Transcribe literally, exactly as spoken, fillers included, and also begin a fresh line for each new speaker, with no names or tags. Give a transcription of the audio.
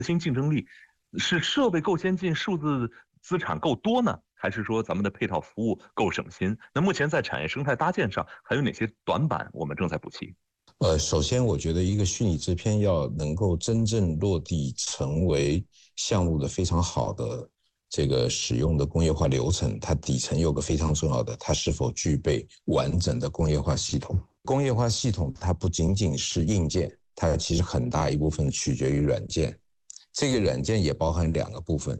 新竞争力是设备够先进，数字资产够多呢，还是说咱们的配套服务够省心？那目前在产业生态搭建上还有哪些短板我们正在补齐？
呃，首先我觉得一个虚拟制片要能够真正落地成为项目的非常好的这个使用的工业化流程，它底层有个非常重要的，它是否具备完整的工业化系统。工业化系统它不仅仅是硬件，它其实很大一部分取决于软件。这个软件也包含两个部分，